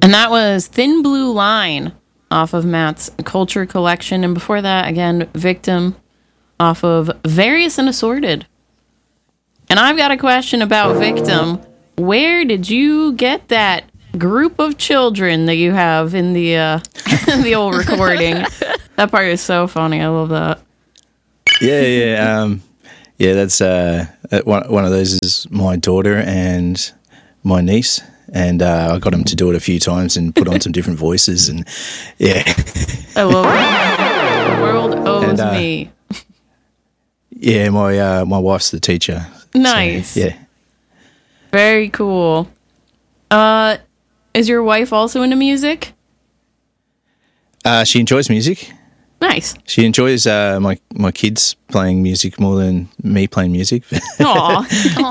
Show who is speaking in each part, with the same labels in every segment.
Speaker 1: And that was Thin Blue Line off of Matt's Culture Collection. And before that, again, Victim off of Various and Assorted. And I've got a question about Victim. Where did you get that group of children that you have in the in the old recording? That part is so funny. I love that.
Speaker 2: Yeah. That's one of those is my daughter and my niece, and I got them to do it a few times and put on some different voices, and yeah.
Speaker 1: I love it. The world owes me.
Speaker 2: Yeah, my wife's the teacher.
Speaker 1: Nice.
Speaker 2: So, yeah.
Speaker 1: Very cool. Is your wife also into music?
Speaker 2: She enjoys music.
Speaker 1: Nice.
Speaker 2: She enjoys my kids playing music more than me playing music.
Speaker 1: Aww.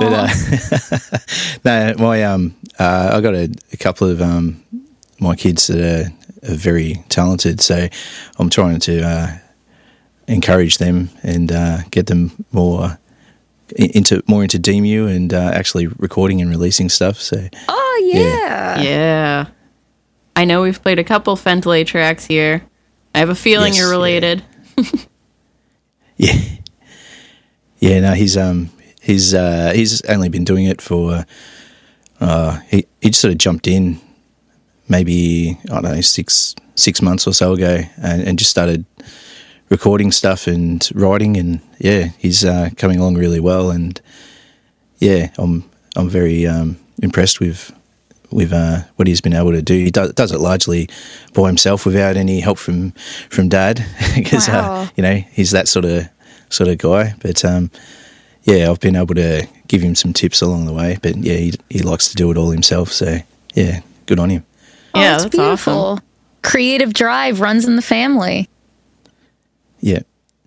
Speaker 2: But no, I got a couple of my kids that are very talented, so I'm trying to encourage them and get them more into DMU and actually recording and releasing stuff. So.
Speaker 3: Oh yeah.
Speaker 1: Yeah. I know we've played a couple Fentley tracks here. I have a feeling you're related.
Speaker 2: Yeah. Yeah, no, he's only been doing it for he just sort of jumped in maybe, I don't know, six months or so ago and just started recording stuff and writing, and yeah, he's coming along really well, and yeah, I'm very impressed with what he's been able to do. He does it largely by himself without any help from Dad, because
Speaker 3: Wow.
Speaker 2: He's that sort of guy. But yeah, I've been able to give him some tips along the way. But yeah, he likes to do it all himself. So yeah, good on him.
Speaker 1: Yeah,
Speaker 3: that's
Speaker 1: that's
Speaker 3: beautiful.
Speaker 1: awesome.
Speaker 3: Creative drive runs in the family.
Speaker 2: Yeah.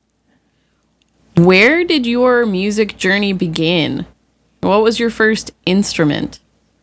Speaker 1: Where did your music journey begin? What was your first instrument?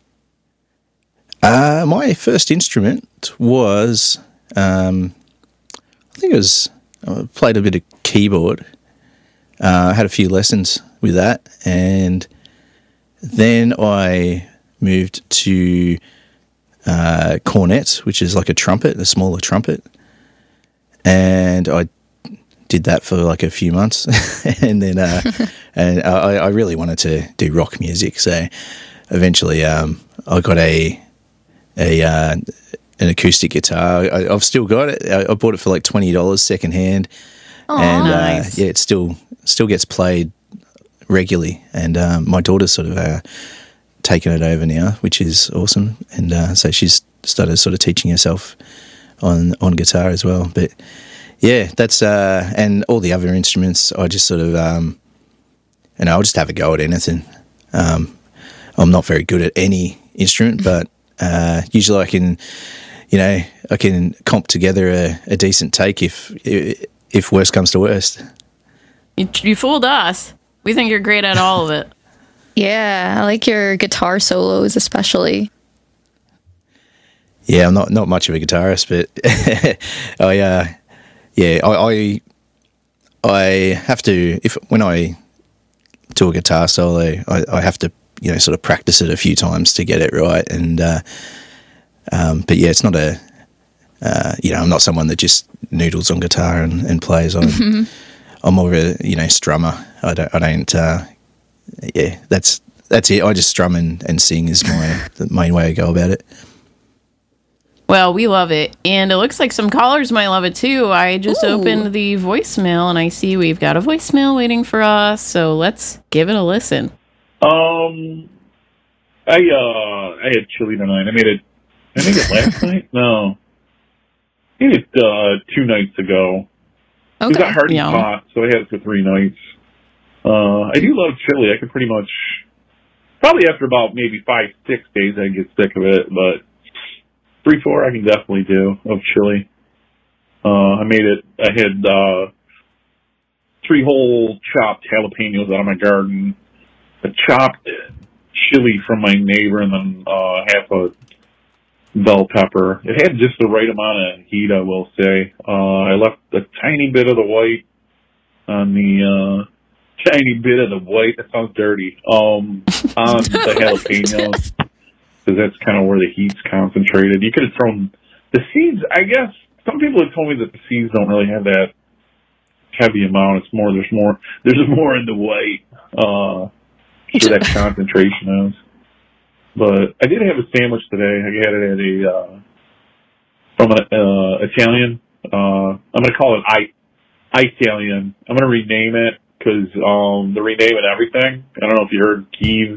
Speaker 2: My first instrument was, I think it was, I played a bit of keyboard. I had a few lessons with that, and then I moved to cornet, which is like a trumpet, a smaller trumpet, and I did that for like a few months, and then and I really wanted to do rock music, so eventually I got an acoustic guitar. I've still got it. I bought it for like $20 second hand, and
Speaker 1: nice.
Speaker 2: yeah, it still gets played regularly. And my daughter's sort of taken it over now, which is awesome. And so she's started sort of teaching herself on guitar as well. But yeah, that's and all the other instruments. I just sort of I'll just have a go at anything. I'm not very good at any instrument, but usually I can comp together a decent take if worst comes to worst.
Speaker 1: You fooled us. We think you're great at all of it.
Speaker 3: Yeah, I like your guitar solos especially.
Speaker 2: Yeah, I'm not much of a guitarist, but I have to, when I do a guitar solo, I have to sort of practice it a few times to get it right. And but yeah, it's not I'm not someone that just noodles on guitar and plays. I'm more of a strummer. I don't. Yeah, that's it. I just strum and sing is the main way I go about it.
Speaker 1: Well, we love it. And it looks like some callers might love it too. I just opened the voicemail and I see we've got a voicemail waiting for us. So let's give it a listen.
Speaker 4: I had chili tonight. I made it last night? No. I made it 2 nights ago.
Speaker 3: Okay.
Speaker 4: It got hard and hot, so I had it for 3 nights. I do love chili. I could pretty much, probably after about maybe 5-6 days, I get sick of it, but 3-4 I can definitely do of chili. I had 3 whole chopped jalapenos out of my garden, a chopped chili from my neighbor, and then half a bell pepper. It had just the right amount of heat, I will say. I left a tiny bit of the white on the tiny bit of the white. That sounds dirty. On the jalapenos. because that's kind of where the heat's concentrated. You could have thrown the seeds. I guess some people have told me that the seeds don't really have that heavy amount. It's more there's more in the white. Where that concentration is. But I did have a sandwich today. I had it at from an Italian. I'm going to call it Italian. I'm going to rename it because they're renaming everything. I don't know if you heard Kiev